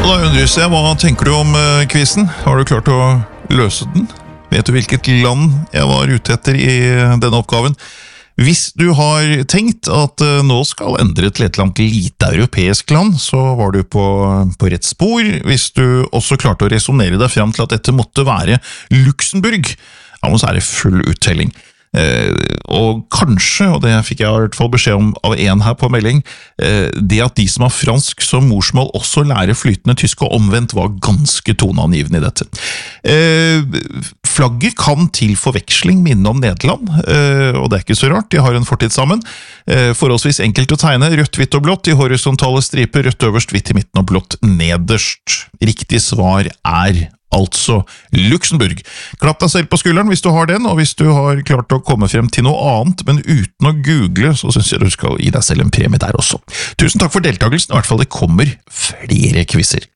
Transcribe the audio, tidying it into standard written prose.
Og da undres jeg, hva tenker du om quizen? Har du klart å løse den? Vet du hvilket land jeg var ute etter i denne oppgaven? Hvis du har tenkt at nå skal endre til et eller annet lite europeisk land, så var du på rett spor. Hvis du også klarte å resonere deg frem til at dette måtte være Luxembourg, ja, så er det full uttelling. Og kanskje, og det fikk jeg i hvert fall beskjed om av en her på melding, det at de som har fransk som morsmål også lærer flytende tysk og omvendt var ganske toneangivende i dette. Flagget kan til forveksling minne om Nederland, og det er ikke så rart, de har en fortid sammen. Forholdsvis enkelt å tegne, rødt, hvitt og blått, i horisontale striper, rødt øverst, hvitt i midten og blått nederst. Riktig svar er altså Luxembourg. Klapp deg selv på skulderen hvis du har den, og hvis du har klart å komme frem til noe annet, men uten å google, så synes jeg du skal gi deg selv en premie der også. Tusen takk for deltakelsen, i hvert fall det kommer flere quizzer.